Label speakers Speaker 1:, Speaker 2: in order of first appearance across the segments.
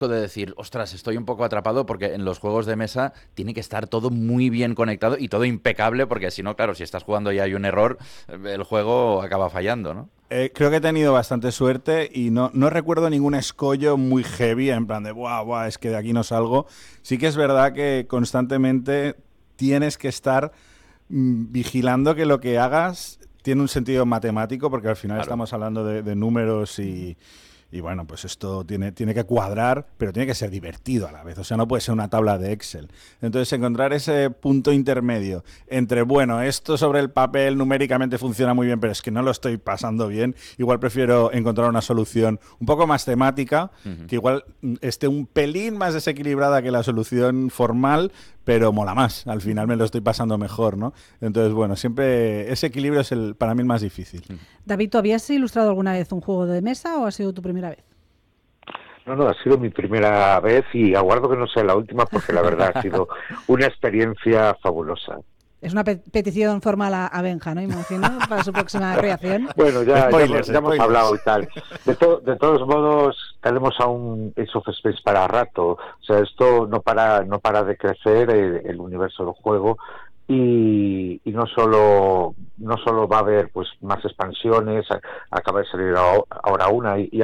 Speaker 1: de decir, ostras, estoy un poco atrapado porque en los juegos de mesa tiene que estar todo muy bien conectado y todo impecable porque si no, claro, si estás jugando y hay un error, el juego acaba fallando, ¿no?
Speaker 2: Creo que he tenido bastante suerte y no recuerdo ningún escollo muy heavy, en plan de, buah, buah, es que de aquí no salgo. Sí que es verdad que constantemente tienes que estar vigilando que lo que hagas tiene un sentido matemático, porque al final
Speaker 1: Claro.
Speaker 2: estamos hablando de números y bueno, pues esto tiene que cuadrar, pero tiene que ser divertido a la vez. O sea, no puede ser una tabla de Excel. Entonces, encontrar ese punto intermedio entre, bueno, esto sobre el papel numéricamente funciona muy bien, pero es que no lo estoy pasando bien. Igual prefiero encontrar una solución un poco más temática,
Speaker 1: Ujú.
Speaker 2: que igual esté un pelín más desequilibrada que la solución formal, pero mola más. Al final me lo estoy pasando mejor, ¿no? Entonces, bueno, siempre ese equilibrio es para mí el más difícil.
Speaker 3: David, ¿tú habías ilustrado alguna vez un juego de mesa o ha sido tu primera vez?
Speaker 4: No, ha sido mi primera vez y aguardo que no sea la última porque la verdad ha sido una experiencia fabulosa.
Speaker 3: Es una petición formal a Benja, ¿no? Imagino, para su próxima creación.
Speaker 4: Bueno, ya
Speaker 2: Spoilers,
Speaker 4: hemos
Speaker 2: spoilers.
Speaker 4: hablado y tal. De todos modos, tenemos aún Ace of Space para rato. O sea, esto no para de crecer el universo del juego y no solo va a haber pues más expansiones, acaba de salir ahora una y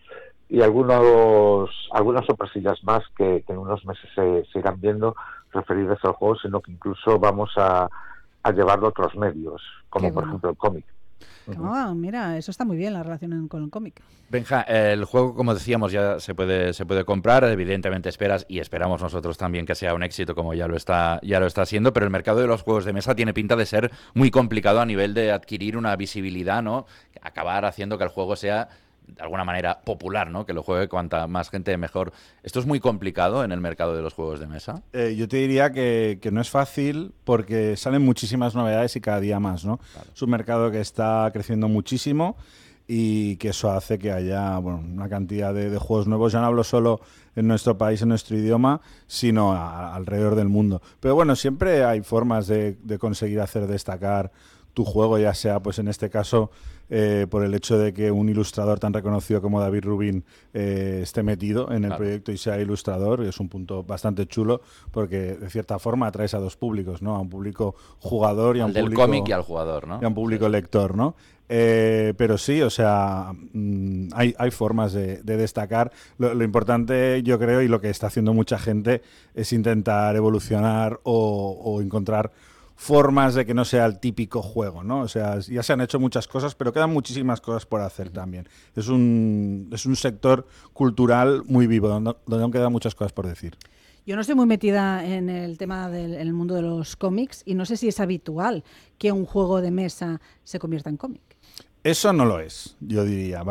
Speaker 4: algunas sorpresillas más que en unos meses se irán viendo referidas al juego, sino que incluso vamos a llevarlo a otros medios,
Speaker 3: Qué
Speaker 4: como por
Speaker 3: bueno.
Speaker 4: ejemplo el cómic.
Speaker 3: Ah, mira, eso está muy bien, la relación con el cómic.
Speaker 1: Benja, el juego, como decíamos, ya se puede comprar. Evidentemente esperas y esperamos nosotros también que sea un éxito, como ya lo está siendo. Pero el mercado de los juegos de mesa tiene pinta de ser muy complicado a nivel de adquirir una visibilidad, ¿no? Acabar haciendo que el juego sea de alguna manera popular, ¿no? Que lo juegue cuanta más gente mejor. ¿Esto es muy complicado en el mercado de los juegos de mesa?
Speaker 2: Yo te diría que no es fácil porque salen muchísimas novedades y cada día más, ¿no?
Speaker 1: Claro.
Speaker 2: Es un mercado que está creciendo muchísimo y que eso hace que haya una cantidad de juegos nuevos. Ya no hablo solo en nuestro país, en nuestro idioma, sino alrededor del mundo. Pero bueno, siempre hay formas de conseguir hacer destacar tu juego, ya sea, pues en este caso, por el hecho de que un ilustrador tan reconocido como David Rubin esté metido en el
Speaker 1: Claro.
Speaker 2: proyecto y sea ilustrador, es un punto bastante chulo, porque de cierta forma atraes a dos públicos, ¿no? A un público jugador y a
Speaker 1: Al
Speaker 2: un
Speaker 1: del
Speaker 2: público
Speaker 1: cómic y al jugador, ¿no?
Speaker 2: y a un público
Speaker 1: Sí, sí.
Speaker 2: lector, ¿no? Pero sí, o sea, hay formas de destacar. Lo importante, yo creo, y lo que está haciendo mucha gente, es intentar evolucionar o encontrar formas de que no sea el típico juego, ¿no? O sea, ya se han hecho muchas cosas, pero quedan muchísimas cosas por hacer también. Es un sector cultural muy vivo, donde aún quedan muchas cosas por decir.
Speaker 3: Yo no estoy muy metida en el tema en el mundo de los cómics y no sé si es habitual que un juego de mesa se convierta en cómic.
Speaker 2: Eso no lo es, yo diría.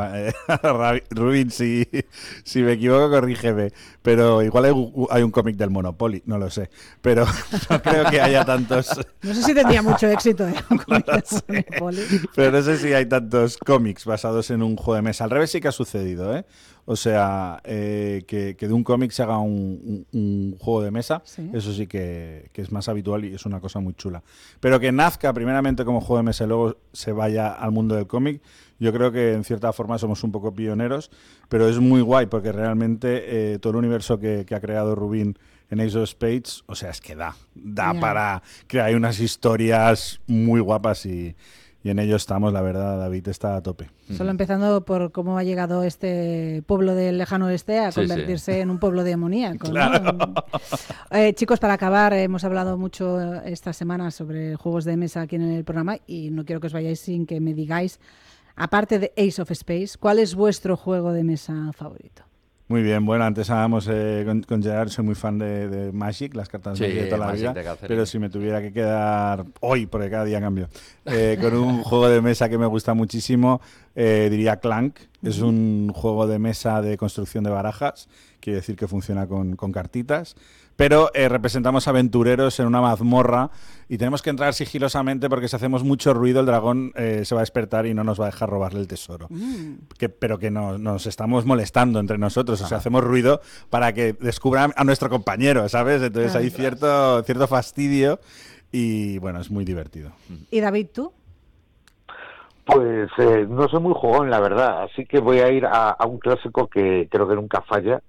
Speaker 2: Rubin, si me equivoco, corrígeme. Pero igual hay un cómic del Monopoly, no lo sé. Pero no creo que haya tantos.
Speaker 3: No sé si tendría mucho éxito, ¿eh? Un cómic
Speaker 2: No
Speaker 3: de
Speaker 2: sé.
Speaker 3: Monopoly.
Speaker 2: Pero no sé si hay tantos cómics basados en un juego de mesa. Al revés sí que ha sucedido, ¿eh? O sea, que de un cómic se haga un juego de mesa,
Speaker 3: Sí.
Speaker 2: eso sí que es más habitual y es una cosa muy chula. Pero que nazca primeramente como juego de mesa y luego se vaya al mundo del cómic, yo creo que en cierta forma somos un poco pioneros, pero es muy guay porque realmente todo el universo que ha creado Rubin en Ace of Spades, o sea, es que da
Speaker 3: Ya.
Speaker 2: para crear unas historias muy guapas y en ello estamos, la verdad. David está a tope.
Speaker 3: Solo empezando por cómo ha llegado este pueblo del lejano oeste a
Speaker 1: Sí,
Speaker 3: convertirse en un pueblo demoníaco, ¿no?
Speaker 2: Claro.
Speaker 3: Chicos, para acabar, hemos hablado mucho esta semana sobre juegos de mesa aquí en el programa y no quiero que os vayáis sin que me digáis, aparte de Ace of Space, ¿cuál es vuestro juego de mesa favorito?
Speaker 2: Muy bien, bueno, antes hablábamos con Gerard, soy muy fan de Magic, las cartas
Speaker 1: Sí,
Speaker 2: Magic de toda la
Speaker 1: Magic
Speaker 2: vida,
Speaker 1: de Gathering.
Speaker 2: pero si me tuviera que quedar hoy, porque cada día cambio, con un juego de mesa que me gusta muchísimo, diría Clank. Es un juego de mesa de construcción de barajas, quiere decir que funciona con cartitas, pero representamos aventureros en una mazmorra y tenemos que entrar sigilosamente porque si hacemos mucho ruido el dragón se va a despertar y no nos va a dejar robarle el tesoro. Pero que nos estamos molestando entre nosotros, o sea, hacemos ruido para que descubran a nuestro compañero, ¿sabes? Entonces hay cierto fastidio y bueno, es muy divertido.
Speaker 3: ¿Y David, tú?
Speaker 4: Pues no soy muy jugón, la verdad, así que voy a ir a un clásico que creo que nunca falla